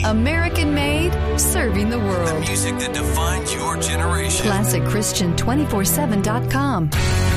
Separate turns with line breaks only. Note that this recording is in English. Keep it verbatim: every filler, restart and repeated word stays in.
American made, serving the world.
The music that defines your generation.
Classic Christian two forty-seven dot com.